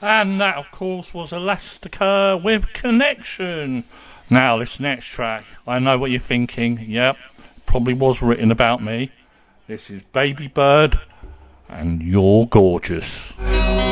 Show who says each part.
Speaker 1: And that, of course, was Elastica with Connection. Now, this next track, I know what you're thinking. Yep, probably was written about me. This is Baby Bird, and You're Gorgeous.